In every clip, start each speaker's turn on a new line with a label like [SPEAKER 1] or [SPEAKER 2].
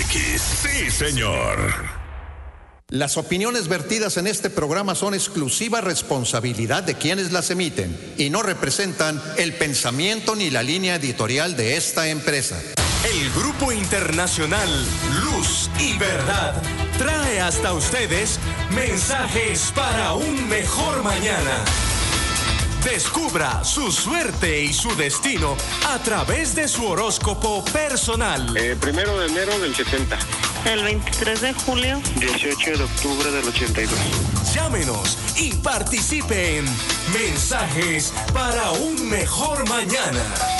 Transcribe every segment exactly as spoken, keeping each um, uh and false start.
[SPEAKER 1] X. Sí, señor.
[SPEAKER 2] Las opiniones vertidas en este programa son exclusiva responsabilidad de quienes las emiten y no representan el pensamiento ni la línea editorial de esta empresa.
[SPEAKER 3] El Grupo Internacional Luz y Verdad trae hasta ustedes mensajes para un mejor mañana. Descubra su suerte y su destino a través de su horóscopo personal.
[SPEAKER 4] Eh, primero de enero del setenta.
[SPEAKER 5] El veintitrés de julio.
[SPEAKER 4] dieciocho de octubre del ochenta y dos.
[SPEAKER 3] Llámenos y participe en Mensajes para un Mejor Mañana.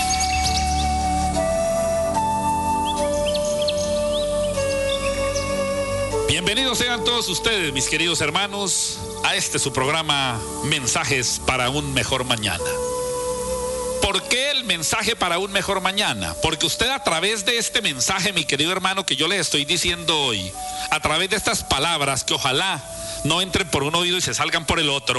[SPEAKER 6] Bienvenidos sean todos ustedes, mis queridos hermanos, a este su programa Mensajes para un Mejor Mañana. ¿Por qué el mensaje para un mejor mañana? Porque usted a través de este mensaje, mi querido hermano, que yo les estoy diciendo hoy, a través de estas palabras que ojalá no entren por un oído y se salgan por el otro,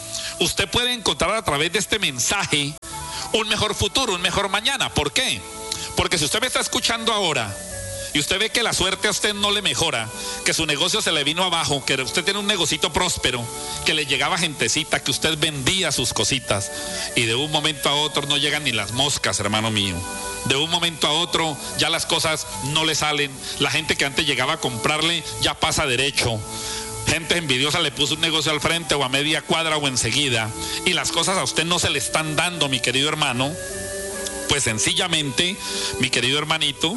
[SPEAKER 6] usted puede encontrar a través de este mensaje un mejor futuro, un mejor mañana. ¿Por qué? Porque si usted me está escuchando ahora y usted ve que la suerte a usted no le mejora, que su negocio se le vino abajo, que usted tiene un negocito próspero, que le llegaba gentecita, que usted vendía sus cositas y de un momento a otro no llegan ni las moscas, hermano mío. De un momento a otro ya las cosas no le salen. La gente que antes llegaba a comprarle ya pasa derecho. Gente envidiosa le puso un negocio al frente o a media cuadra o enseguida y las cosas a usted no se le están dando, mi querido hermano. Pues sencillamente, mi querido hermanito,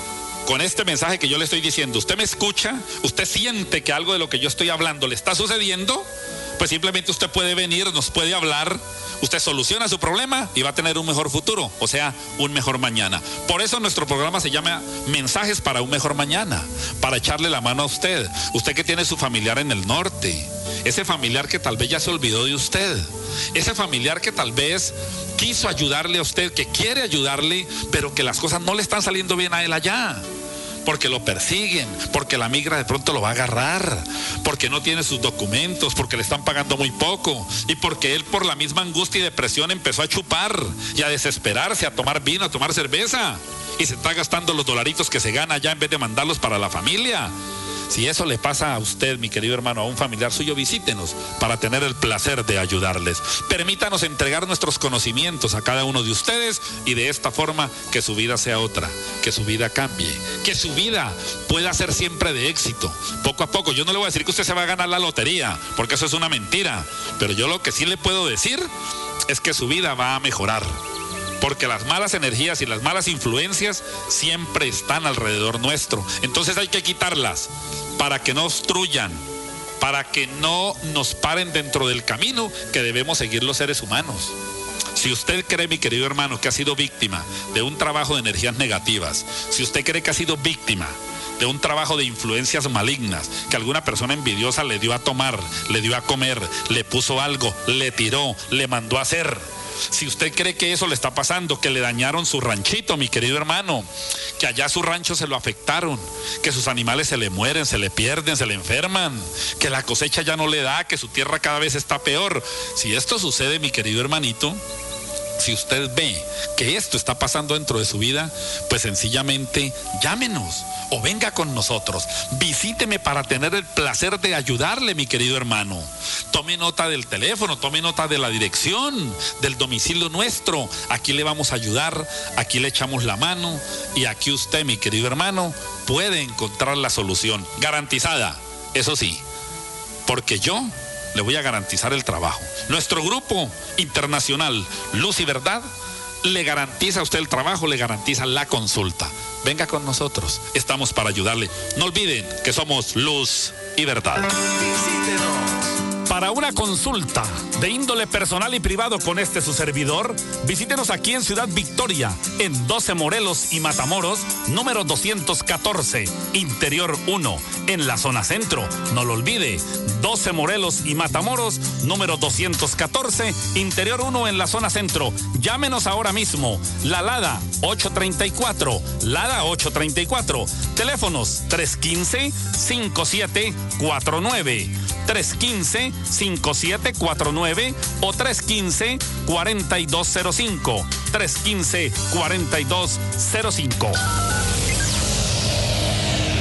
[SPEAKER 6] con este mensaje que yo le estoy diciendo, usted me escucha, usted siente que algo de lo que yo estoy hablando le está sucediendo, pues simplemente usted puede venir, nos puede hablar, usted soluciona su problema y va a tener un mejor futuro, o sea, un mejor mañana. Por eso nuestro programa se llama Mensajes para un Mejor Mañana, para echarle la mano a usted, usted que tiene su familiar en el norte, ese familiar que tal vez ya se olvidó de usted, ese familiar que tal vez quiso ayudarle a usted, que quiere ayudarle, pero que las cosas no le están saliendo bien a él allá. Porque lo persiguen, porque la migra de pronto lo va a agarrar, porque no tiene sus documentos, porque le están pagando muy poco y porque él por la misma angustia y depresión empezó a chupar y a desesperarse, a tomar vino, a tomar cerveza y se está gastando los dolaritos que se gana allá en vez de mandarlos para la familia. Si eso le pasa a usted, mi querido hermano, a un familiar suyo, visítenos para tener el placer de ayudarles. Permítanos entregar nuestros conocimientos a cada uno de ustedes y de esta forma que su vida sea otra, que su vida cambie, que su vida pueda ser siempre de éxito. Poco a poco, yo no le voy a decir que usted se va a ganar la lotería, porque eso es una mentira, pero yo lo que sí le puedo decir es que su vida va a mejorar. Porque las malas energías y las malas influencias siempre están alrededor nuestro. Entonces hay que quitarlas para que no obstruyan, para que no nos paren dentro del camino que debemos seguir los seres humanos. Si usted cree, mi querido hermano, que ha sido víctima de un trabajo de energías negativas, si usted cree que ha sido víctima de un trabajo de influencias malignas, que alguna persona envidiosa le dio a tomar, le dio a comer, le puso algo, le tiró, le mandó a hacer, si usted cree que eso le está pasando, que le dañaron su ranchito, mi querido hermano, que allá su rancho se lo afectaron, que sus animales se le mueren, se le pierden, se le enferman, que la cosecha ya no le da, que su tierra cada vez está peor, si esto sucede, mi querido hermanito, si usted ve que esto está pasando dentro de su vida, pues sencillamente llámenos o venga con nosotros, visíteme para tener el placer de ayudarle, mi querido hermano. Tome nota del teléfono, tome nota de la dirección, del domicilio nuestro. Aquí le vamos a ayudar, aquí le echamos la mano y aquí usted, mi querido hermano, puede encontrar la solución garantizada, eso sí, porque yo le voy a garantizar el trabajo. Nuestro grupo internacional Luz y Verdad le garantiza a usted el trabajo, le garantiza la consulta. Venga con nosotros, estamos para ayudarle. No olviden que somos Luz y Verdad.
[SPEAKER 3] Visítenos.
[SPEAKER 7] Para una consulta de índole personal y privado con este su servidor, visítenos aquí en Ciudad Victoria, en doce Morelos y Matamoros, número doscientos catorce, Interior uno, en la zona centro. No lo olvide, doce Morelos y Matamoros, número doscientos catorce, Interior uno, en la zona centro. Llámenos ahora mismo, la Lada ocho treinta y cuatro, Lada ocho treinta y cuatro, teléfonos tres uno cinco, cinco siete cuatro nueve, tres uno cinco, cinco siete cuatro nueve o tres uno cinco, cuatro dos cero cinco, tres uno cinco, cuatro dos cero cinco.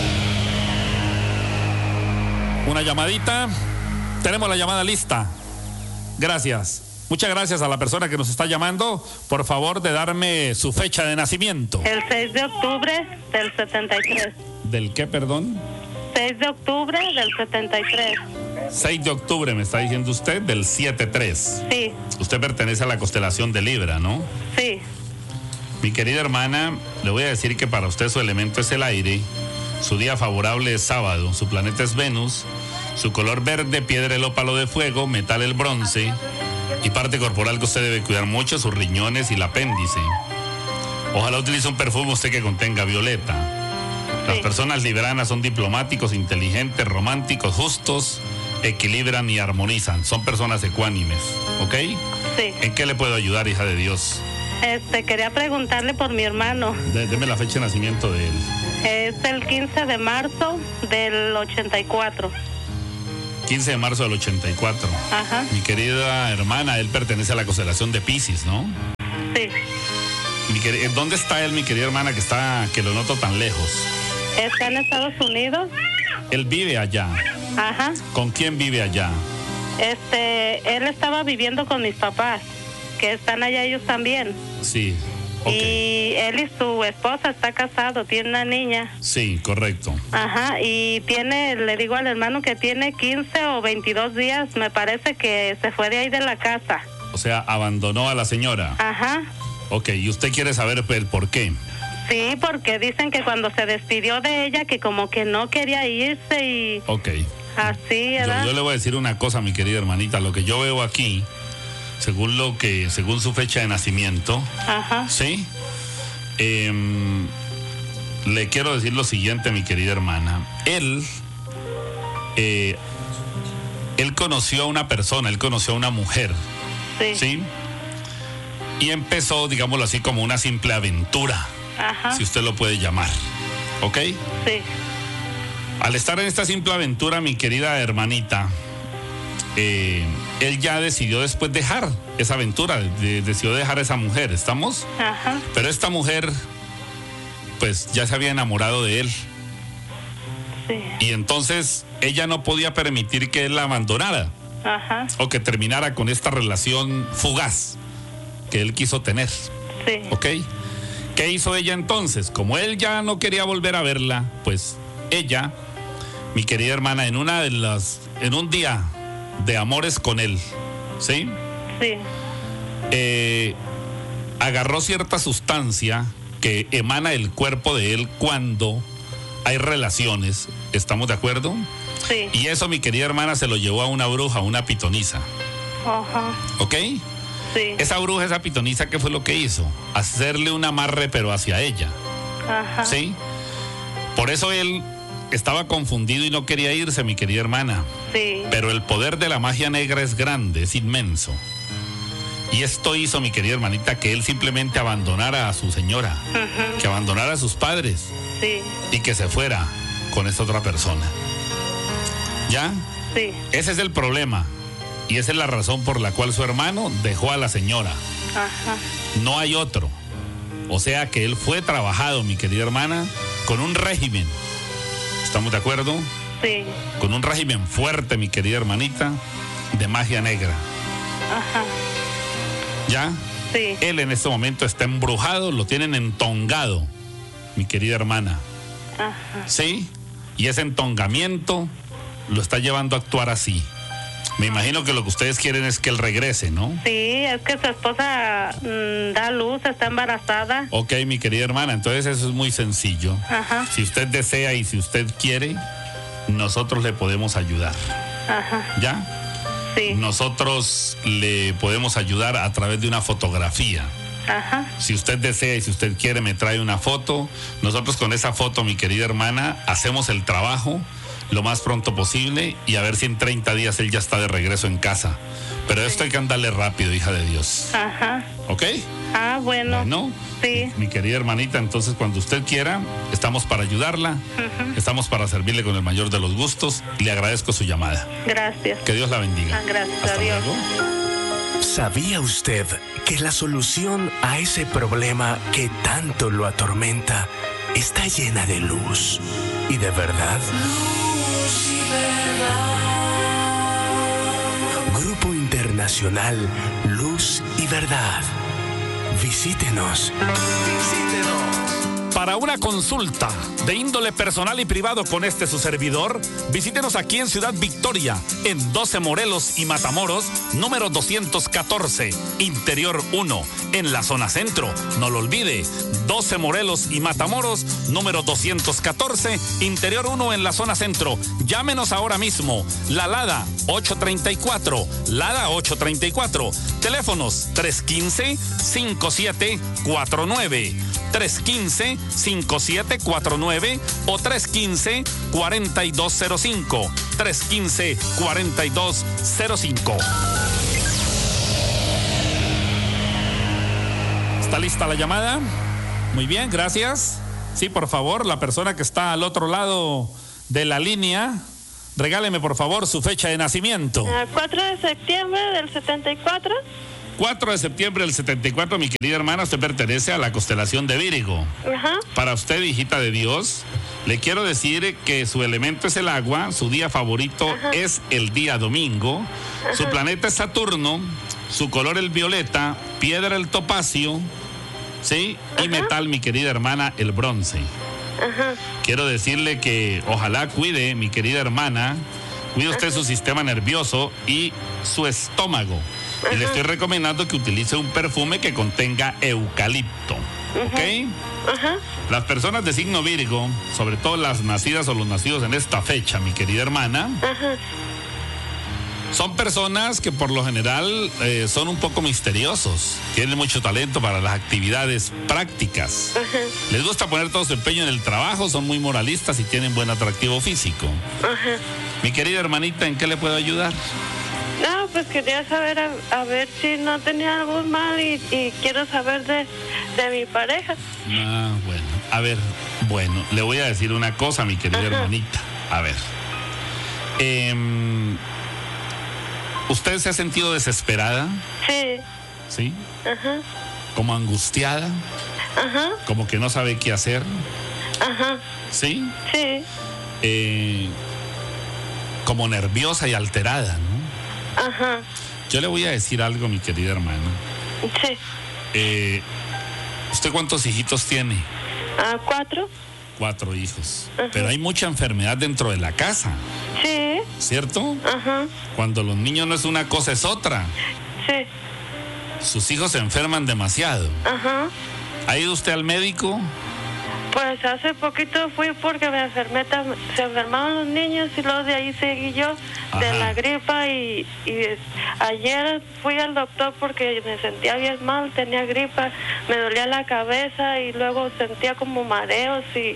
[SPEAKER 7] una llamadita. Tenemos la llamada lista. Gracias. Muchas gracias a la persona que nos está llamando. Por favor, de darme su fecha de nacimiento.
[SPEAKER 5] El seis de octubre del setenta y tres.
[SPEAKER 7] ¿Del qué, perdón?
[SPEAKER 5] seis de octubre del setenta y tres.
[SPEAKER 7] seis de octubre, me está diciendo usted, del setenta y tres.
[SPEAKER 5] Sí.
[SPEAKER 7] Usted pertenece a la constelación de Libra, ¿no?
[SPEAKER 5] Sí.
[SPEAKER 7] Mi querida hermana, le voy a decir que para usted su elemento es el aire, su día favorable es sábado, su planeta es Venus, su color verde, piedra el ópalo de fuego, metal el bronce, y parte corporal que usted debe cuidar mucho, sus riñones y el apéndice. Ojalá utilice un perfume usted que contenga violeta. Las
[SPEAKER 5] Sí.
[SPEAKER 7] personas libranas son diplomáticos, inteligentes, románticos, justos, equilibran y armonizan. Son personas ecuánimes, ¿ok?
[SPEAKER 5] Sí.
[SPEAKER 7] ¿En qué le puedo ayudar, hija de Dios?
[SPEAKER 5] Este, quería preguntarle por mi hermano.
[SPEAKER 7] De- deme la fecha de nacimiento de él.
[SPEAKER 5] Es el quince de marzo del ochenta y cuatro.
[SPEAKER 7] quince de marzo del ochenta y cuatro.
[SPEAKER 5] Ajá.
[SPEAKER 7] Mi querida hermana, él pertenece a la constelación de Piscis, ¿no?
[SPEAKER 5] Sí.
[SPEAKER 7] Mi queri- ¿Dónde está él, mi querida hermana, que está, que lo noto tan lejos?
[SPEAKER 5] Está en Estados Unidos.
[SPEAKER 7] Él vive allá.
[SPEAKER 5] Ajá.
[SPEAKER 7] ¿Con quién vive allá?
[SPEAKER 5] Este, él estaba viviendo con mis papás, que están allá ellos también.
[SPEAKER 7] Sí. Ok.
[SPEAKER 5] Y él y su esposa está casado, tiene una niña.
[SPEAKER 7] Sí, correcto.
[SPEAKER 5] Ajá, y tiene, le digo al hermano que tiene quince o veintidós días, me parece que se fue de ahí de la casa.
[SPEAKER 7] O sea, abandonó a la señora.
[SPEAKER 5] Ajá.
[SPEAKER 7] Ok, y usted quiere saber el por qué.
[SPEAKER 5] Sí, porque dicen que cuando se despidió de ella, que como que no quería irse y
[SPEAKER 7] Ok.
[SPEAKER 5] así,
[SPEAKER 7] Yo,
[SPEAKER 5] ¿verdad?
[SPEAKER 7] yo le voy a decir una cosa, mi querida hermanita. Lo que yo veo aquí, según lo que, según su fecha de nacimiento,
[SPEAKER 5] Ajá.
[SPEAKER 7] ¿sí? Em, le quiero decir lo siguiente, mi querida hermana. Él, eh, él conoció a una persona, él conoció a una mujer,
[SPEAKER 5] Sí.
[SPEAKER 7] ¿sí? Y empezó, digámoslo así, como una simple aventura,
[SPEAKER 5] Ajá.
[SPEAKER 7] si usted lo puede llamar, ¿ok?
[SPEAKER 5] Sí.
[SPEAKER 7] Al estar en esta simple aventura, mi querida hermanita, eh, él ya decidió después dejar esa aventura, de- decidió dejar a esa mujer, ¿estamos?
[SPEAKER 5] Ajá.
[SPEAKER 7] Pero esta mujer, pues ya se había enamorado de él.
[SPEAKER 5] Sí.
[SPEAKER 7] Y entonces ella no podía permitir que él la abandonara
[SPEAKER 5] Ajá.
[SPEAKER 7] o que terminara con esta relación fugaz que él quiso tener.
[SPEAKER 5] Sí.
[SPEAKER 7] ¿Ok? ¿Qué hizo ella entonces? Como él ya no quería volver a verla, pues ella, mi querida hermana, en una de las, en un día de amores con él, ¿sí?
[SPEAKER 5] Sí.
[SPEAKER 7] Eh, agarró cierta sustancia que emana el cuerpo de él cuando hay relaciones, ¿estamos de acuerdo?
[SPEAKER 5] Sí.
[SPEAKER 7] Y eso, mi querida hermana, se lo llevó a una bruja, una pitonisa,
[SPEAKER 5] Ajá.
[SPEAKER 7] ¿ok?
[SPEAKER 5] Sí.
[SPEAKER 7] Esa bruja, esa pitonisa, ¿qué fue lo que hizo? Hacerle un amarre, pero hacia ella,
[SPEAKER 5] Ajá.
[SPEAKER 7] ¿sí? Por eso él estaba confundido y no quería irse, mi querida hermana.
[SPEAKER 5] Sí.
[SPEAKER 7] Pero el poder de la magia negra es grande, es inmenso. Y esto hizo, mi querida hermanita, que él simplemente abandonara a su señora,
[SPEAKER 5] Ujú.
[SPEAKER 7] que abandonara a sus padres
[SPEAKER 5] Sí.
[SPEAKER 7] y que se fuera con esta otra persona. ¿Ya?
[SPEAKER 5] Sí.
[SPEAKER 7] Ese es el problema. Y esa es la razón por la cual su hermano dejó a la señora.
[SPEAKER 5] Ajá.
[SPEAKER 7] No hay otro. O sea que él fue trabajado, mi querida hermana, con un régimen. ¿Estamos de acuerdo?
[SPEAKER 5] Sí.
[SPEAKER 7] Con un régimen fuerte, mi querida hermanita, de magia negra.
[SPEAKER 5] Ajá.
[SPEAKER 7] ¿Ya?
[SPEAKER 5] Sí.
[SPEAKER 7] Él en este momento está embrujado, lo tienen entongado, mi querida hermana.
[SPEAKER 5] Ajá.
[SPEAKER 7] ¿Sí? Y ese entongamiento lo está llevando a actuar así. Me imagino que lo que ustedes quieren es que él regrese, ¿no?
[SPEAKER 5] Sí, es que su esposa mm, da luz, está embarazada.
[SPEAKER 7] Ok, mi querida hermana, entonces eso es muy sencillo.
[SPEAKER 5] Ajá.
[SPEAKER 7] Si usted desea y si usted quiere, nosotros le podemos ayudar.
[SPEAKER 5] Ajá.
[SPEAKER 7] ¿Ya?
[SPEAKER 5] Sí.
[SPEAKER 7] Nosotros le podemos ayudar a través de una fotografía.
[SPEAKER 5] Ajá.
[SPEAKER 7] Si usted desea y si usted quiere, me trae una foto. Nosotros con esa foto, mi querida hermana, hacemos el trabajo lo más pronto posible y a ver si en treinta días él ya está de regreso en casa. Pero esto hay que andarle rápido, hija de Dios.
[SPEAKER 5] Ajá.
[SPEAKER 7] ¿Ok?
[SPEAKER 5] Ah, bueno.
[SPEAKER 7] Bueno,
[SPEAKER 5] Sí.
[SPEAKER 7] mi querida hermanita, entonces cuando usted quiera, estamos para ayudarla,
[SPEAKER 5] Ujú.
[SPEAKER 7] estamos para servirle con el mayor de los gustos. Le agradezco su llamada.
[SPEAKER 5] Gracias.
[SPEAKER 7] Que Dios la bendiga.
[SPEAKER 5] Ah, gracias,
[SPEAKER 7] Hasta
[SPEAKER 5] adiós.
[SPEAKER 7] luego.
[SPEAKER 3] ¿Sabía usted que la solución a ese problema que tanto lo atormenta está llena de luz y de verdad? Luz y verdad. Grupo Internacional Luz y Verdad. Visítenos. Visítenos.
[SPEAKER 7] Para una consulta de índole personal y privado con este su servidor, visítenos aquí en Ciudad Victoria, en doce Morelos y Matamoros, número doscientos catorce, Interior uno, en la zona centro. No lo olvide, doce Morelos y Matamoros, número doscientos catorce, Interior uno, en la zona centro. Llámenos ahora mismo. La Lada ocho treinta y cuatro, Lada ocho treinta y cuatro. Teléfonos tres uno cinco, cinco siete cuatro nueve, tres uno cinco, cinco siete cuatro nueve o tres uno cinco, cuatro dos cero cinco, tres uno cinco, cuatro dos cero cinco. ¿Está lista la llamada? Muy bien, gracias. Sí, por favor, la persona que está al otro lado de la línea, regáleme por favor su fecha de nacimiento.
[SPEAKER 5] El cuatro de septiembre del setenta y cuatro.
[SPEAKER 6] cuatro de septiembre del setenta y cuatro, mi querida hermana, usted pertenece a la constelación de Virgo.
[SPEAKER 5] Ajá.
[SPEAKER 6] Para usted, hijita de Dios, le quiero decir que su elemento es el agua, su día favorito Ajá. es el día domingo, Ajá. su planeta es Saturno, su color el violeta, piedra el topacio, ¿sí? Ajá. Y metal, mi querida hermana, el bronce. Ajá. Quiero decirle que ojalá cuide, mi querida hermana, cuide usted Ajá. su sistema nervioso y su estómago. Ajá. Y le estoy recomendando que utilice un perfume que contenga eucalipto. Ajá. ¿Ok? Ajá. Las personas de signo Virgo, sobre todo las nacidas o los nacidos en esta fecha, mi querida hermana, Ajá. son personas que por lo general eh, son un poco misteriosos, tienen mucho talento para las actividades prácticas. Ajá. Les gusta poner todo su empeño en el trabajo, son muy moralistas y tienen buen atractivo físico. Ajá. Mi querida hermanita, ¿en qué le puedo ayudar?
[SPEAKER 5] No, pues quería saber a, a ver si no tenía algún mal y, y quiero saber de, de mi pareja.
[SPEAKER 6] Ah, bueno. A ver, bueno, le voy a decir una cosa, mi querida Ajá. hermanita. A ver. Eh, ¿Usted se ha sentido desesperada?
[SPEAKER 5] Sí.
[SPEAKER 6] ¿Sí?
[SPEAKER 5] Ajá.
[SPEAKER 6] ¿Como angustiada?
[SPEAKER 5] Ajá.
[SPEAKER 6] ¿Como que no sabe qué hacer?
[SPEAKER 5] Ajá.
[SPEAKER 6] ¿Sí?
[SPEAKER 5] Sí.
[SPEAKER 6] Eh, como nerviosa y alterada, ¿no?
[SPEAKER 5] Ajá.
[SPEAKER 6] Yo le voy a decir algo, mi querida hermana.
[SPEAKER 5] Sí.
[SPEAKER 6] Eh, ¿Usted cuántos hijitos tiene?
[SPEAKER 5] Ah, cuatro.
[SPEAKER 6] Cuatro hijos.
[SPEAKER 5] Ajá.
[SPEAKER 6] Pero hay mucha enfermedad dentro de la casa.
[SPEAKER 5] Sí.
[SPEAKER 6] ¿Cierto?
[SPEAKER 5] Ajá.
[SPEAKER 6] Cuando los niños no es una cosa, es otra.
[SPEAKER 5] Sí.
[SPEAKER 6] Sus hijos se enferman demasiado.
[SPEAKER 5] Ajá.
[SPEAKER 6] ¿Ha ido usted al médico?
[SPEAKER 5] Pues hace poquito fui porque me enfermé, se enfermaron los niños y luego de ahí seguí yo Ajá. de la gripa y, y ayer fui al doctor porque me sentía bien mal, tenía gripa, me dolía la cabeza y luego sentía como mareos y,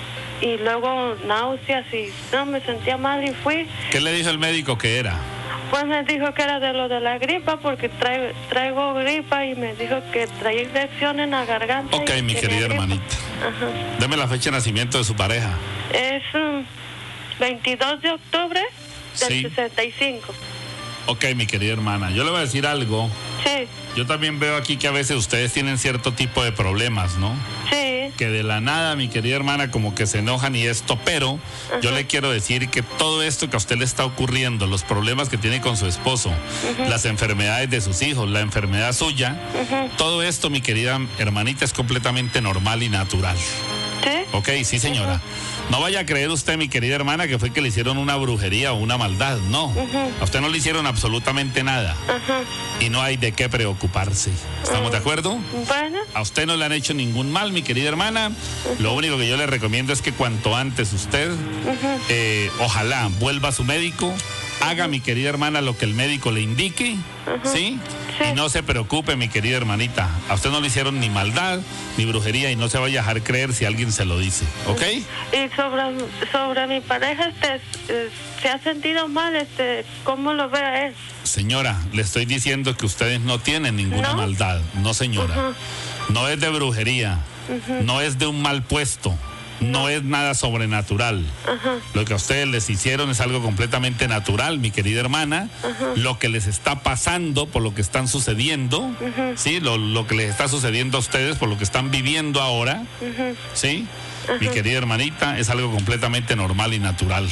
[SPEAKER 5] y luego náuseas y no, me sentía mal y fui.
[SPEAKER 6] ¿Qué le dijo el médico que era?
[SPEAKER 5] Pues me dijo que era de lo de la gripa porque traigo, traigo gripa y me dijo que traía infección en la garganta.
[SPEAKER 6] Ok, mi querida gripa. hermanita. Ajá. Deme la fecha de nacimiento de su pareja.
[SPEAKER 5] Es um, veintidós de octubre del
[SPEAKER 6] sí.
[SPEAKER 5] sesenta y cinco.
[SPEAKER 6] Ok, mi querida hermana, yo le voy a decir algo.
[SPEAKER 5] Sí.
[SPEAKER 6] Yo también veo aquí que a veces ustedes tienen cierto tipo de problemas, ¿no?
[SPEAKER 5] Sí.
[SPEAKER 6] Que de la nada, mi querida hermana, como que se enojan y esto, pero Ajá. yo le quiero decir que todo esto que a usted le está ocurriendo, los problemas que tiene con su esposo, uh-huh. las enfermedades de sus hijos, la enfermedad suya, uh-huh. todo esto, mi querida hermanita, es completamente normal y natural.
[SPEAKER 5] ¿Sí?
[SPEAKER 6] Ok, sí, señora. Uh-huh. No vaya a creer usted, mi querida hermana, que fue que le hicieron una brujería o una maldad. No. Uh-huh. A usted no le hicieron absolutamente nada. Uh-huh. Y no hay de qué preocuparse. ¿Estamos uh-huh. de acuerdo?
[SPEAKER 5] Bueno.
[SPEAKER 6] A usted no le han hecho ningún mal, mi querida hermana. Uh-huh. Lo único que yo le recomiendo es que cuanto antes usted, uh-huh. eh, ojalá vuelva a su médico, haga, mi querida hermana, lo que el médico le indique, uh-huh. ¿sí? Sí. Y no se preocupe, mi querida hermanita. A usted no le hicieron ni maldad, ni brujería, y no se vaya a dejar creer si alguien se lo dice, ¿ok?
[SPEAKER 5] Y sobre, sobre mi pareja, este, ¿se ha sentido mal? Este, ¿cómo lo ve a él?
[SPEAKER 6] Señora, le estoy diciendo que ustedes no tienen ninguna ¿No? maldad. No, señora. Uh-huh. No es de brujería. Uh-huh. No es de un mal puesto. No es nada sobrenatural. Ajá. Lo que a ustedes les hicieron es algo completamente natural, mi querida hermana. Ajá. Lo que les está pasando por lo que están sucediendo, Ajá. ¿sí? Lo, lo que les está sucediendo a ustedes por lo que están viviendo ahora, Ajá. ¿sí? Ajá. Mi querida hermanita, es algo completamente normal y natural.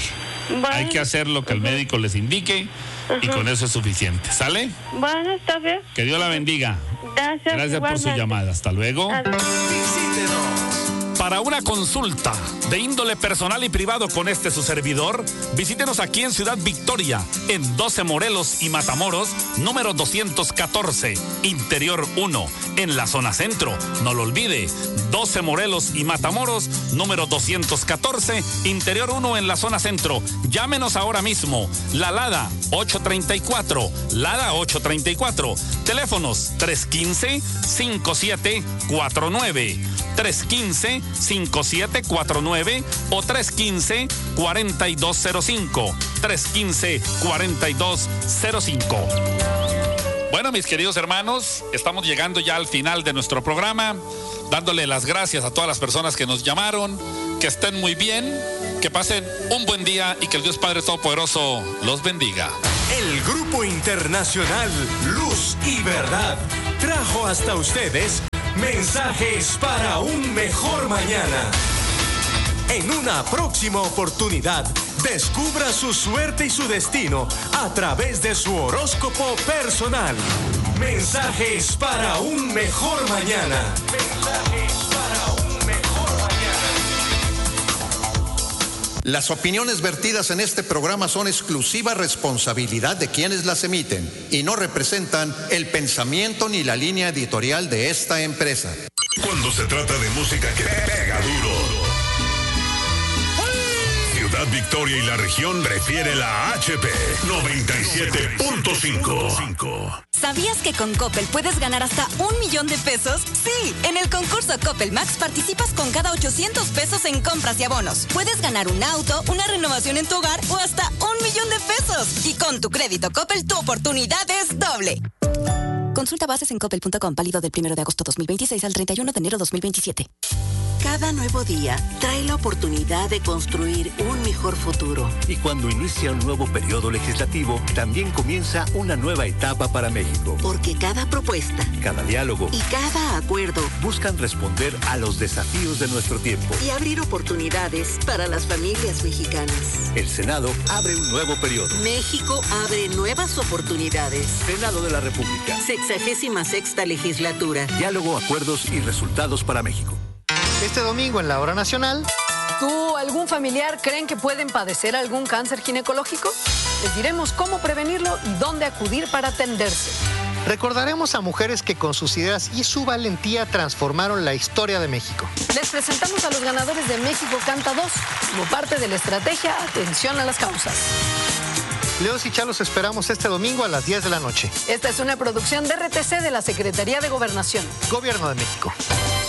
[SPEAKER 5] Bueno,
[SPEAKER 6] Hay que hacer lo que el médico les indique y con eso es suficiente. ¿Sale?
[SPEAKER 5] Bueno, está bien.
[SPEAKER 6] Que Dios la bendiga.
[SPEAKER 5] Gracias.
[SPEAKER 6] Gracias por su
[SPEAKER 5] igualmente.
[SPEAKER 6] llamada. Hasta luego.
[SPEAKER 5] Adiós.
[SPEAKER 3] Visítenos.
[SPEAKER 7] Para una consulta de índole personal y privado con este su servidor, visítenos aquí en Ciudad Victoria, en doce Morelos y Matamoros, número doscientos catorce, Interior uno, en la zona centro. No lo olvide, doce Morelos y Matamoros, número doscientos catorce, Interior uno, en la zona centro. Llámenos ahora mismo. La Lada ocho treinta y cuatro, Lada ocho treinta y cuatro. Teléfonos tres uno cinco, cinco siete cuatro nueve. tres uno cinco, cinco siete cuatro nueve o tres uno cinco, cuatro dos cero cinco. tres uno cinco, cuatro dos cero cinco.
[SPEAKER 6] Bueno, mis queridos hermanos, estamos llegando ya al final de nuestro programa, dándole las gracias a todas las personas que nos llamaron, que estén muy bien, que pasen un buen día y que el Dios Padre Todopoderoso los bendiga.
[SPEAKER 3] El Grupo Internacional Luz y Verdad trajo hasta ustedes mensajes para un mejor mañana. En una próxima oportunidad, descubra su suerte y su destino a través de su horóscopo personal. Mensajes para un mejor mañana. Mensajes para un mejor mañana.
[SPEAKER 2] Las opiniones vertidas en este programa son exclusiva responsabilidad de quienes las emiten y no representan el pensamiento ni la línea editorial de esta empresa.
[SPEAKER 1] Cuando se trata de música que pega duro, Ciudad Victoria y la región prefiere la H P noventa y siete punto cinco.
[SPEAKER 8] ¿Sabías que con Coppel puedes ganar hasta un millón de pesos? Sí, en el concurso Coppel Max participas con cada ochocientos pesos en compras y abonos. Puedes ganar un auto, una renovación en tu hogar o hasta un millón de pesos. Y con tu crédito Coppel, tu oportunidad es doble. Consulta bases en coppel punto com, válido del primero de agosto dos mil veintiséis al treinta y uno de enero dos mil veintisiete.
[SPEAKER 9] Cada nuevo día trae la oportunidad de construir un mejor futuro.
[SPEAKER 10] Y cuando inicia un nuevo periodo legislativo, también comienza una nueva etapa para México.
[SPEAKER 9] Porque cada propuesta,
[SPEAKER 10] cada diálogo
[SPEAKER 9] y cada acuerdo
[SPEAKER 10] buscan responder a los desafíos de nuestro tiempo
[SPEAKER 9] y abrir oportunidades para las familias mexicanas.
[SPEAKER 10] El Senado abre un nuevo periodo.
[SPEAKER 9] México abre nuevas oportunidades.
[SPEAKER 10] Senado de la República.
[SPEAKER 9] Sexagésima sexta legislatura.
[SPEAKER 10] Diálogo, acuerdos y resultados para México.
[SPEAKER 11] Este domingo en la Hora Nacional.
[SPEAKER 12] ¿Tú o algún familiar creen que pueden padecer algún cáncer ginecológico? Les diremos cómo prevenirlo y dónde acudir para atenderse.
[SPEAKER 11] Recordaremos a mujeres que con sus ideas y su valentía transformaron la historia de México.
[SPEAKER 12] Les presentamos a los ganadores de México Canta dos como parte de la estrategia Atención a las Causas.
[SPEAKER 11] Leos y Chalos esperamos este domingo a las diez de la noche.
[SPEAKER 12] Esta es una producción de R T C de la Secretaría de Gobernación.
[SPEAKER 11] Gobierno de México.